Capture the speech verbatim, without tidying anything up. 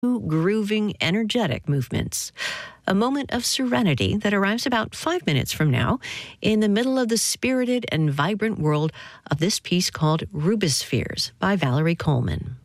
grooving, energetic movements. A moment of serenity that arrives about five minutes from now in the middle of the spirited and vibrant world of this piece called Rubispheres by Valerie Coleman.